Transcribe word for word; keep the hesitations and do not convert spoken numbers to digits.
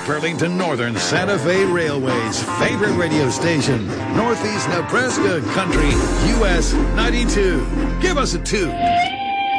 Burlington Northern Santa Fe Railway's favorite radio station, Northeast Nebraska Country, U S ninety-two. Give us a two.